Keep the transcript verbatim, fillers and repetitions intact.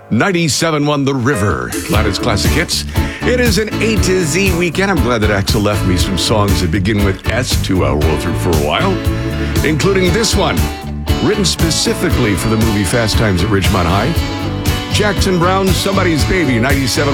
ninety-seven point one The River, Gladys Classic Hits. It is an A to Z weekend. I'm glad that Axel left me some songs that begin with S to uh, roll through for a while, including this one, written specifically for the movie Fast Times at Ridgemont High. Jackson Brown, Somebody's Baby, ninety-seven